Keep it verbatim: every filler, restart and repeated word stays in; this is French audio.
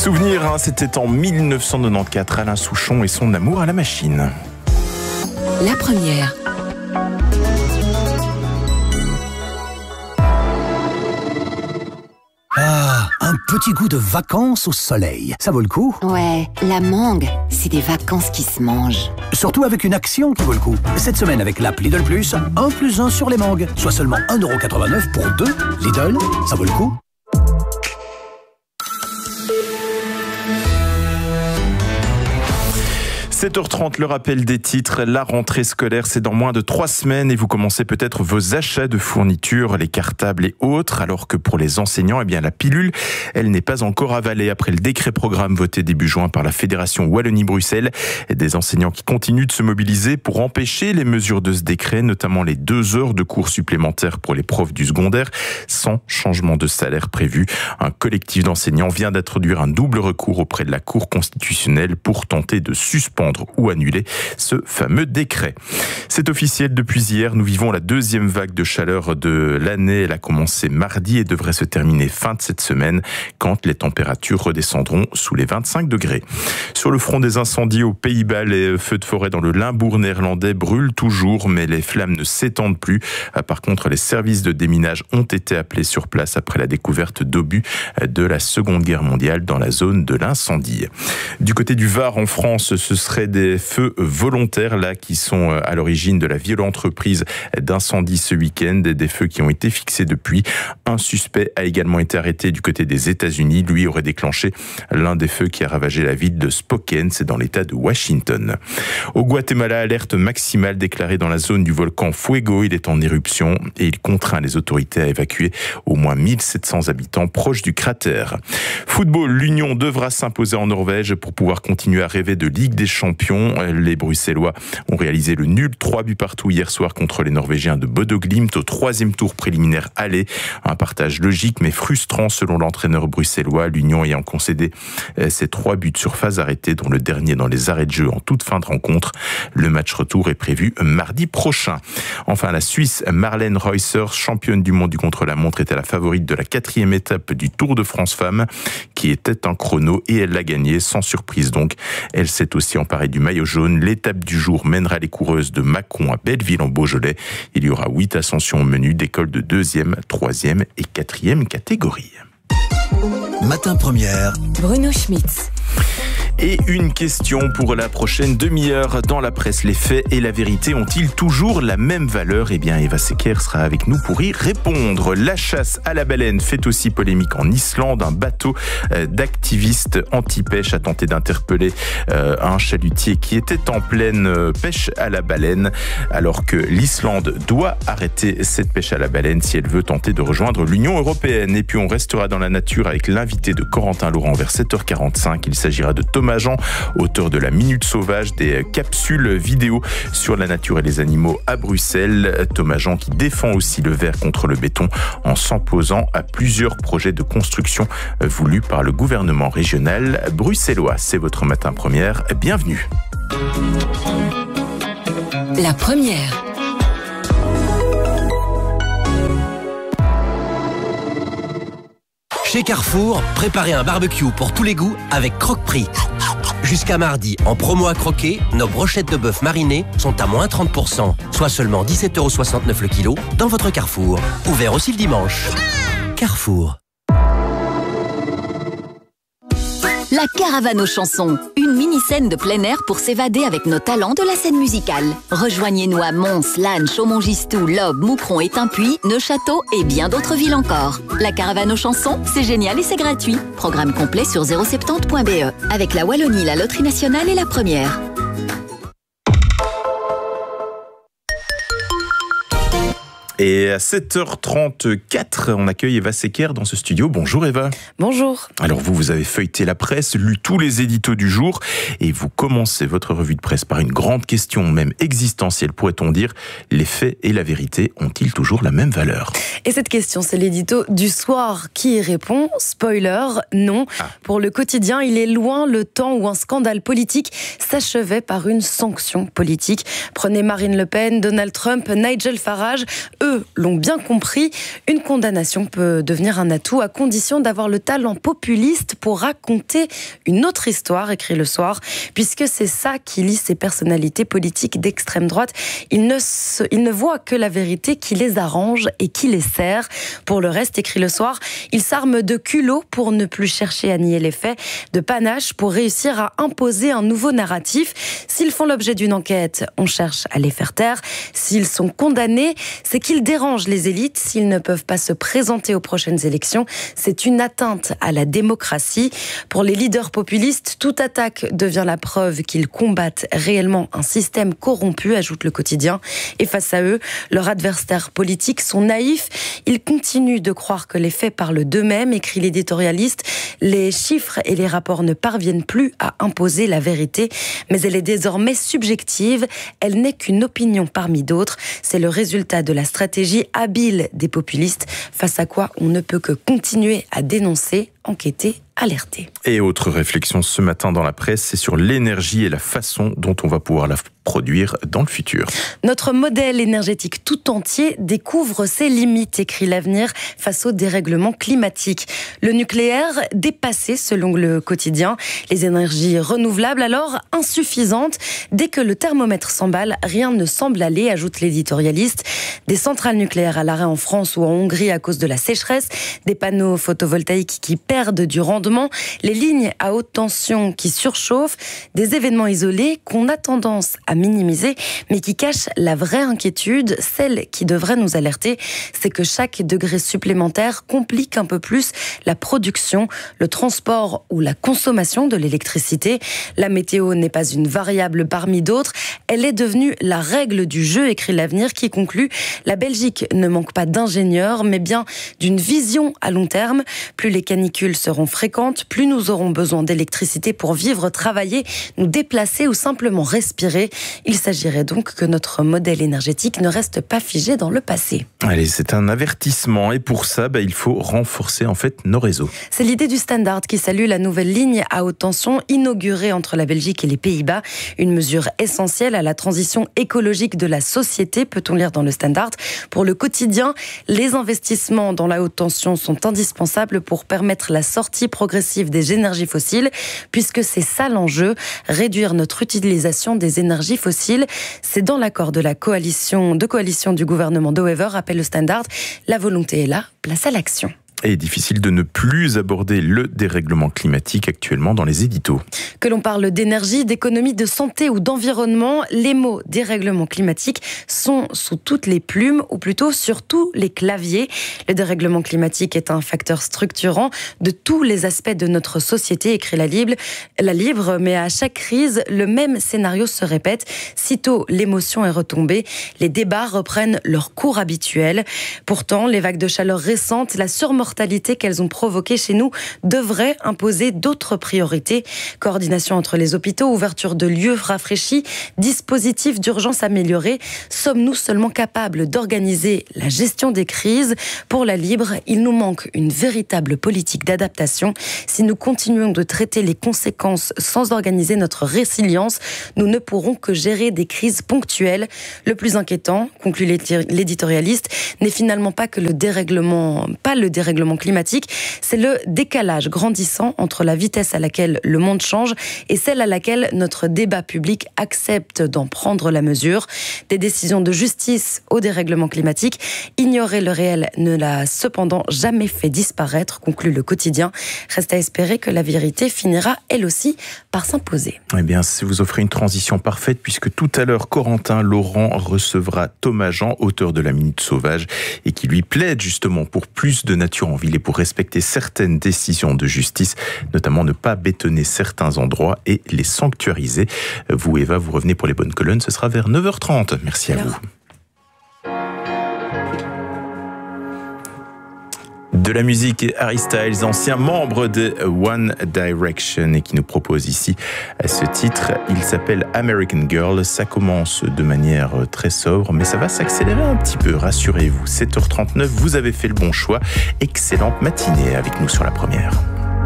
Souvenir, hein, c'était en mille neuf cent quatre-vingt-quatorze, Alain Souchon et son amour à la machine. La première. Ah, un petit goût de vacances au soleil. Ça vaut le coup? Ouais, la mangue, c'est des vacances qui se mangent. Surtout avec une action qui vaut le coup. Cette semaine avec l'app Lidl Plus, un plus un sur les mangues. Soit seulement un euro quatre-vingt-neuf pour deux. Lidl, ça vaut le coup? sept heures trente, le rappel des titres. La rentrée scolaire, c'est dans moins de trois semaines et vous commencez peut-être vos achats de fournitures, les cartables et autres, alors que pour les enseignants, eh bien, la pilule, elle n'est pas encore avalée après le décret programme voté début juin par la Fédération Wallonie-Bruxelles. Des enseignants qui continuent de se mobiliser pour empêcher les mesures de ce décret, notamment les deux heures de cours supplémentaires pour les profs du secondaire, sans changement de salaire prévu. Un collectif d'enseignants vient d'introduire un double recours auprès de la Cour constitutionnelle pour tenter de suspendre ou annuler ce fameux décret. C'est officiel depuis hier, nous vivons la deuxième vague de chaleur de l'année. Elle a commencé mardi et devrait se terminer fin de cette semaine quand les températures redescendront sous les vingt-cinq degrés. Sur le front des incendies aux Pays-Bas, les feux de forêt dans le Limbourg néerlandais brûlent toujours, mais les flammes ne s'étendent plus. Par contre, les services de déminage ont été appelés sur place après la découverte d'obus de la Seconde Guerre mondiale dans la zone de l'incendie. Du côté du Var, en France, ce serait des feux volontaires là qui sont à l'origine de la violente reprise d'incendie ce week-end, des feux qui ont été fixés depuis. Un suspect a également été arrêté du côté des États-Unis. Lui aurait déclenché l'un des feux qui a ravagé la ville de Spokane, c'est dans l'État de Washington. Au Guatemala, alerte maximale déclarée dans la zone du volcan Fuego. Il est en éruption et il contraint les autorités à évacuer au moins mille sept cents habitants proches du cratère. Football, l'Union devra s'imposer en Norvège pour pouvoir continuer à rêver de Ligue des Champions. Les Bruxellois ont réalisé le nul trois buts partout hier soir contre les Norvégiens de Bodo Glimt au troisième tour préliminaire aller. Un partage logique mais frustrant selon l'entraîneur bruxellois, l'Union ayant concédé ses trois buts sur phase arrêtée, dont le dernier dans les arrêts de jeu en toute fin de rencontre. Le match retour est prévu mardi prochain. Enfin, la Suisse Marlène Reusser, championne du monde du contre-la-montre, était la favorite de la quatrième étape du Tour de France Femmes, qui était un chrono et elle l'a gagné sans surprise donc. Elle s'est aussi emparée du maillot jaune. L'étape du jour mènera les coureuses de Mâcon à Belleville en Beaujolais. Il y aura huit ascensions au menu d'écoles de deuxième, troisième et quatrième catégorie. Matin première. Bruno Schmitz. Et une question pour la prochaine demi-heure dans la presse. Les faits et la vérité ont-ils toujours la même valeur? Eh bien, Eva Secker sera avec nous pour y répondre. La chasse à la baleine fait aussi polémique en Islande. Un bateau d'activistes anti-pêche a tenté d'interpeller un chalutier qui était en pleine pêche à la baleine, alors que l'Islande doit arrêter cette pêche à la baleine si elle veut tenter de rejoindre l'Union européenne. Et puis on restera dans la nature avec l'invité de Corentin Laurent vers sept heures quarante-cinq. Il s'agira de Thomas Jean, auteur de la Minute Sauvage, des capsules vidéo sur la nature et les animaux à Bruxelles. Thomas Jean qui défend aussi le verre contre le béton en s'opposant à plusieurs projets de construction voulus par le gouvernement régional bruxellois. C'est votre matin première. Bienvenue. La première. Chez Carrefour, préparez un barbecue pour tous les goûts avec Croque-Prix. Jusqu'à mardi, en promo à croquer, nos brochettes de bœuf marinées sont à moins trente pour cent, soit seulement dix-sept euros soixante-neuf le kilo, dans votre Carrefour. Ouvert aussi le dimanche. Carrefour. La caravane aux chansons, une mini-scène de plein air pour s'évader avec nos talents de la scène musicale. Rejoignez-nous à Mons, Lannes, Chaumont-Gistoux, Lobbes, Moucron et Timpuy, Neuchâteau et bien d'autres villes encore. La caravane aux chansons, c'est génial et c'est gratuit. Programme complet sur zéro soixante-dix point b e. Avec la Wallonie, la Loterie Nationale et la Première. Et à sept heures trente-quatre, on accueille Eva Secker dans ce studio. Bonjour Eva. Bonjour. Alors vous, vous avez feuilleté la presse, lu tous les éditos du jour et vous commencez votre revue de presse par une grande question, même existentielle pourrait-on dire. Les faits et la vérité ont-ils toujours la même valeur? Et cette question, c'est l'édito du soir qui y répond. Spoiler, non. Ah. Pour le quotidien, il est loin le temps où un scandale politique s'achevait par une sanction politique. Prenez Marine Le Pen, Donald Trump, Nigel Farage, eux eux, l'ont bien compris. Une condamnation peut devenir un atout à condition d'avoir le talent populiste pour raconter une autre histoire, écrit Le Soir, puisque c'est ça qui lie ces personnalités politiques d'extrême droite. Ils ne, se, ils ne voient que la vérité qui les arrange et qui les sert. Pour le reste, écrit Le Soir, ils s'arment de culot pour ne plus chercher à nier les faits, de panache pour réussir à imposer un nouveau narratif. S'ils font l'objet d'une enquête, on cherche à les faire taire. S'ils sont condamnés, c'est qu'ils dérangent les élites. S'ils ne peuvent pas se présenter aux prochaines élections, c'est une atteinte à la démocratie. Pour les leaders populistes, toute attaque devient la preuve qu'ils combattent réellement un système corrompu, ajoute Le Quotidien. Et face à eux, leurs adversaires politiques sont naïfs. Ils continuent de croire que les faits parlent d'eux-mêmes, écrit l'éditorialiste. Les chiffres et les rapports ne parviennent plus à imposer la vérité, mais elle est désormais subjective. Elle n'est qu'une opinion parmi d'autres. C'est le résultat de la stratégie habile des populistes, face à quoi on ne peut que continuer à dénoncer, enquêter, alerter. Et autre réflexion ce matin dans la presse, c'est sur l'énergie et la façon dont on va pouvoir la produire dans le futur. Notre modèle énergétique tout entier découvre ses limites, écrit l'Avenir, face au dérèglement climatique. Le nucléaire dépassé selon Le Quotidien. Les énergies renouvelables alors insuffisantes. Dès que le thermomètre s'emballe, rien ne semble aller, ajoute l'éditorialiste. Des centrales nucléaires à l'arrêt en France ou en Hongrie à cause de la sécheresse, des panneaux photovoltaïques qui perdent du rendement, les lignes à haute tension qui surchauffent, des événements isolés qu'on a tendance à minimiser, mais qui cachent la vraie inquiétude, celle qui devrait nous alerter, c'est que chaque degré supplémentaire complique un peu plus la production, le transport ou la consommation de l'électricité. La météo n'est pas une variable parmi d'autres, elle est devenue la règle du jeu, écrit l'Avenir, qui conclut: la Belgique ne manque pas d'ingénieurs, mais bien d'une vision à long terme. Plus les canicules seront fréquentes, plus nous aurons besoin d'électricité pour vivre, travailler, nous déplacer ou simplement respirer. Il s'agirait donc que notre modèle énergétique ne reste pas figé dans le passé. Allez, c'est un avertissement et pour ça, bah, il faut renforcer en fait nos réseaux. C'est l'idée du Standard qui salue la nouvelle ligne à haute tension inaugurée entre la Belgique et les Pays-Bas. Une mesure essentielle à la transition écologique de la société, peut-on lire dans le Standard. Pour Le Quotidien, les investissements dans la haute tension sont indispensables pour permettre la sortie progressive des énergies fossiles, puisque c'est ça l'enjeu, réduire notre utilisation des énergies fossiles. C'est dans l'accord de la coalition, de coalition du gouvernement de Wever, rappelle le Standard. La volonté est là, place à l'action. Et difficile de ne plus aborder le dérèglement climatique actuellement dans les éditos. Que l'on parle d'énergie, d'économie, de santé ou d'environnement, les mots dérèglement climatique sont sous toutes les plumes, ou plutôt sur tous les claviers. Le dérèglement climatique est un facteur structurant de tous les aspects de notre société, écrit la Libre. La Libre, mais à chaque crise, le même scénario se répète. Sitôt l'émotion est retombée, les débats reprennent leur cours habituel. Pourtant, les vagues de chaleur récentes, la surmortalité qu'elles ont provoquées chez nous devraient imposer d'autres priorités. Coordination entre les hôpitaux, ouverture de lieux rafraîchis, dispositifs d'urgence améliorés. Sommes-nous seulement capables d'organiser la gestion des crises ? Pour la Libre, il nous manque une véritable politique d'adaptation. Si nous continuons de traiter les conséquences sans organiser notre résilience, nous ne pourrons que gérer des crises ponctuelles. Le plus inquiétant, conclut l'éditorialiste, n'est finalement pas que le dérèglement, pas le dérèglement climatique, c'est le décalage grandissant entre la vitesse à laquelle le monde change et celle à laquelle notre débat public accepte d'en prendre la mesure. Des décisions de justice au dérèglement climatique, ignorer le réel ne l'a cependant jamais fait disparaître, conclut Le Quotidien. Reste à espérer que la vérité finira elle aussi par s'imposer. Eh bien, si vous offrez une transition parfaite, puisque tout à l'heure, Corentin Laurent recevra Thomas Jean, auteur de La Minute Sauvage, et qui lui plaide justement pour plus de nature en ville et pour respecter certaines décisions de justice, notamment ne pas bétonner certains endroits et les sanctuariser. Vous, Eva, vous revenez pour les bonnes colonnes, ce sera vers neuf heures trente. Merci à vous. De la musique et Harry Styles, ancien membre de One Direction et qui nous propose ici ce titre. Il s'appelle American Girl. Ça commence de manière très sobre, mais ça va s'accélérer un petit peu, rassurez-vous. sept heures trente-neuf, vous avez fait le bon choix. Excellente matinée avec nous sur la première.